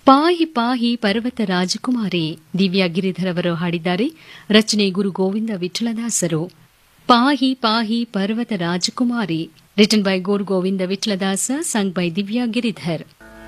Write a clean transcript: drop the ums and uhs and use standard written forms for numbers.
ಪಾಹಿ ಪಾಹಿ ಪರ್ವತ ರಾಜಕುಮಾರಿ ದಿವ್ಯಾ ಗಿರಿಧರ್ ಅವರು ಹಾಡಿದ್ದಾರೆ. ರಚನೆ ಗುರು ಗೋವಿಂದ ವಿಠಲದಾಸರು. ಪಾಹಿ ಪಾಹಿ ಪರ್ವತ ರಾಜಕುಮಾರಿ written by Guru Govinda Vithaladasa, sung by Divya Giridhar.